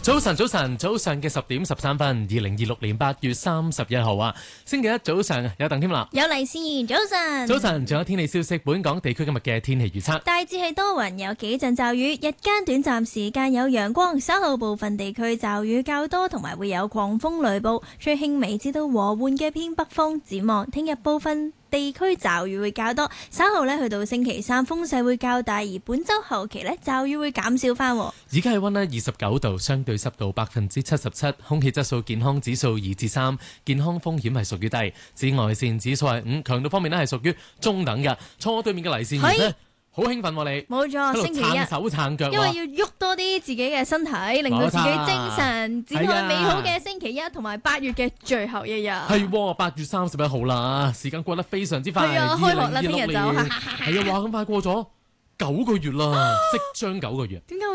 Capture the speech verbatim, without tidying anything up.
早晨，早晨，早上嘅十點十三分，二零二六年八月三十一號啊，星期一早上有鄧添立， 有黎思妍，早晨， 早晨，仲有天氣消息，本港地區今日嘅天氣預測， 大致係多雲，有幾陣驟雨，日間短暫時間有陽光，稍後部分地區驟雨較多，同埋會有狂風雷暴，吹輕微至到和緩嘅偏北風。展望聽日部分地區驟雨會較多，稍後呢去到星期三風勢會較大，而本周後期呢驟雨會減少翻。 而家氣溫呢二十九度，相對濕度百分之七十七，空氣質素健康指數二至三，健康風險係屬於低，紫外線指數係五，強度方面呢係屬於中等嘅。坐我對面嘅黎善賢呢，好興奮喎你， 冇錯，星期一撐手撐腳， 因為要喐多啲自己嘅身體，令到自己精神，展開美好嘅星期一同埋八月嘅最後一日。 係八月三十一號啦，時間過得非常之快， 係啊，開學啦，聽日就係啊，哇咁快過咗九個月啦，即將九個月。 點解？